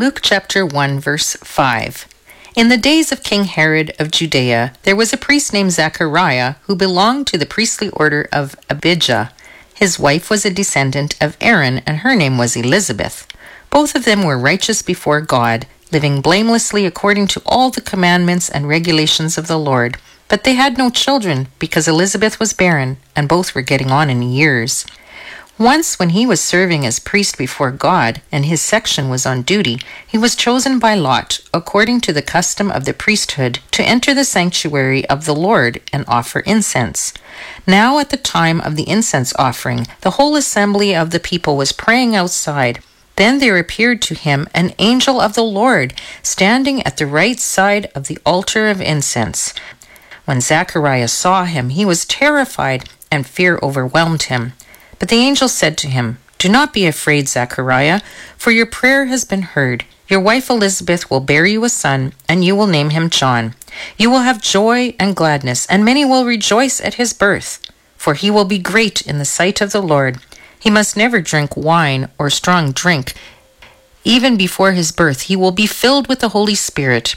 Luke chapter 1, verse 5. In the days of King Herod of Judea, there was a priest named Zachariah who belonged to the priestly order of Abijah. His wife was a descendant of Aaron, and her name was Elizabeth. Both of them were righteous before God, living blamelessly according to all the commandments and regulations of the Lord. But they had no children because Elizabeth was barren, and both were getting on in years. Once, when he was serving as priest before God and his section was on duty, he was chosen by lot, according to the custom of the priesthood, to enter the sanctuary of the Lord and offer incense. Now, at the time of the incense offering, the whole assembly of the people was praying outside. Then there appeared to him an angel of the Lord, standing at the right side of the altar of incense. When Zachariah saw him, he was terrified, and fear overwhelmed him. But the angel said to him, "Do not be afraid, Zachariah, for your prayer has been heard. Your wife Elizabeth will bear you a son, and you will name him John. You will have joy and gladness, and many will rejoice at his birth, for he will be great in the sight of the Lord. He must never drink wine or strong drink. Even before his birth, he will be filled with the Holy Spirit.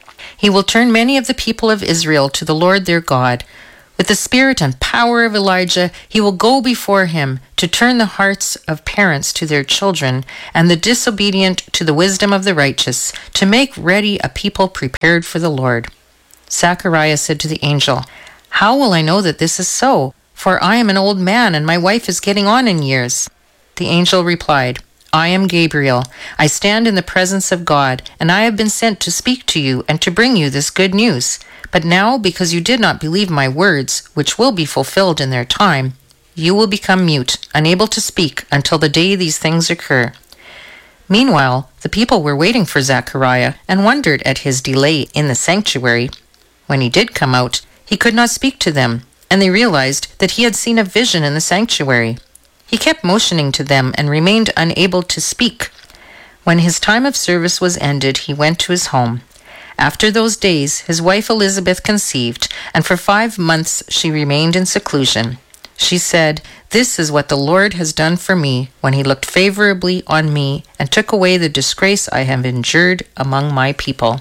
He will turn many of the people of Israel to the Lord their God. With the spirit and power of Elijah, he will go before him to turn the hearts of parents to their children and the disobedient to the wisdom of the righteous, to make ready a people prepared for the Lord." Zachariah said to the angel, "How will I know that this is so? For I am an old man and my wife is getting on in years." The angel replied, "I am Gabriel. I stand in the presence of God, and I have been sent to speak to you and to bring you this good news. But now, because you did not believe my words, which will be fulfilled in their time, you will become mute, unable to speak until the day these things occur." Meanwhile, the people were waiting for Zachariah and wondered at his delay in the sanctuary. When he did come out, he could not speak to them, and they realized that he had seen a vision in the sanctuary. He kept motioning to them and remained unable to speak. When his time of service was ended, he went to his home. After those days, his wife Elizabeth conceived, and for 5 months she remained in seclusion. She said, "This is what the Lord has done for me when he looked favorably on me and took away the disgrace I have endured among my people."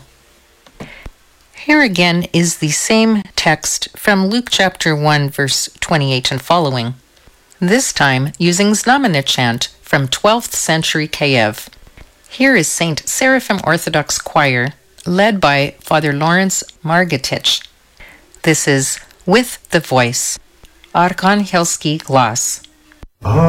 Here again is the same text from Luke chapter 1, verse 28 and following. This time using Znamena chant from 12th century Kiev. Here is St. Seraphim Orthodox Choir, led by Father Lawrence Margetich. This is With the Voice, Arkhangelski Glas.